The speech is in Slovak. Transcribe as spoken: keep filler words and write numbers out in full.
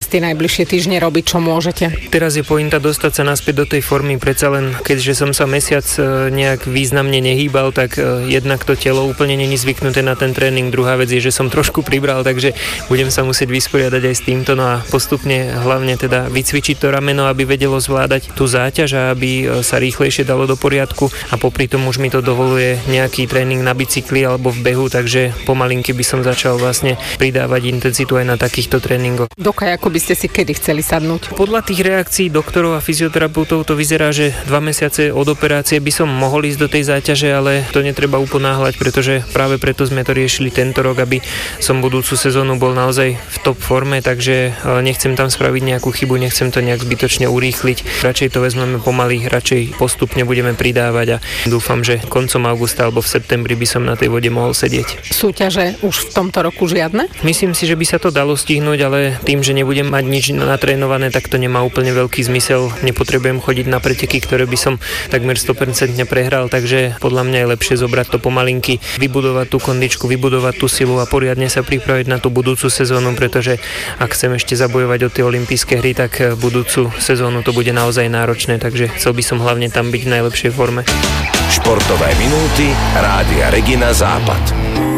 tie najbližšie týždne robiť, čo môžete? Teraz je pointa dostať sa naspäť do tej formy, predsa len keďže som sa mesiac nejak významne nehýbal, tak jednak to telo úplne není zvyknuté na ten tréning. Druhá vec je, že som trošku pribral, takže budem sa musieť vysporiadať aj s týmto, no a postupne hlavne teda vycvičiť to rameno, aby vedelo zvládať tú záťaž a aby sa rýchlejšie dalo do poriadku a popri tom už mi to dovoluje nejaký tréning na bicykli alebo v behu, takže pomalinky by som začal vlastne pridávať intenzitu aj na takýchto tréningoch. Dokaj, ako by ste si kedy chceli sadnúť? Podľa tých reakcií doktorov a fyzioterapeutov to vyzerá, že dva mesiace od operácie by som mohol ísť do tej záťaže, ale to netreba uponáhľať, pretože práve preto sme to riešili tento rok, aby som budúcu sezónu bol naozaj v top forme, takže nechcem tam spraviť nejakú chybu, nechcem to nejak zbytočne urýchliť. Radšej to vezmeme pomaly, radšej postupne budeme pridávať a dúfam, že koncom augusta alebo v septembri by som na tej vode mohol sedieť. Súťaže už v tomto roku žiadne? Myslím si, že by sa to dalo stihnúť, ale tým, že nebudem mať nič natrénované, tak to nemá úplne veľký zmysel. Nepotrebujem chodiť na preteky, ktoré by som takmer sto percent prehral, takže podľa mňa je lepšie zobrať to pomalinky, vybudovať tú kondičku, vybudovať tú silu a poriadne sa pripraviť na tú budúcu sezónu, pretože ak chcem ešte zabojovať o tie olympijské hry, tak budúcu sezónu to bude naozaj náročné, takže chcel by som hlavne tam byť v najlepšej forme. Športové minúty Rádia Regina Západ.